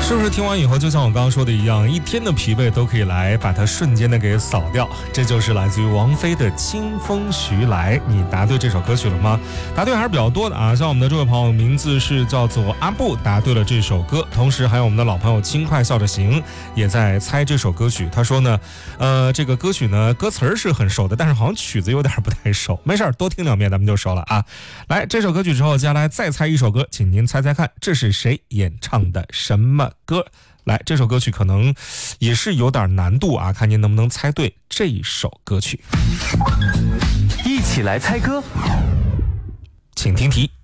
是不是听完以后就像我刚刚说的一样，一天的疲惫都可以来把它瞬间的给扫掉？这就是来自于王菲的《清风徐来》。你答对这首歌曲了吗？答对还是比较多的啊。像我们的这位朋友名字是叫做阿布，答对了这首歌。同时还有我们的老朋友轻快笑着行也在猜这首歌曲。他说呢，这个歌曲呢歌词是很熟的，但是好像曲子有点不太熟。没事，多听两遍咱们就熟了啊。来，这首歌曲之后，接下来再猜一首歌，请您猜猜看这是谁演唱的什么歌？来，这首歌曲可能也是有点难度啊，看您能不能猜对这一首歌曲。 一起来猜歌， 请听题。